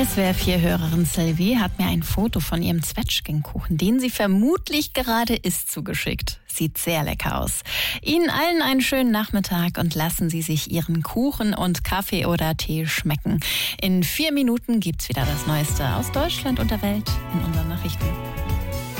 SWR4-Hörerin Sylvie hat mir ein Foto von ihrem Zwetschgenkuchen, den sie vermutlich gerade isst, zugeschickt. Sieht sehr lecker aus. Ihnen allen einen schönen Nachmittag und lassen Sie sich Ihren Kuchen und Kaffee oder Tee schmecken. In 4 Minuten gibt's wieder das Neueste aus Deutschland und der Welt in unseren Nachrichten.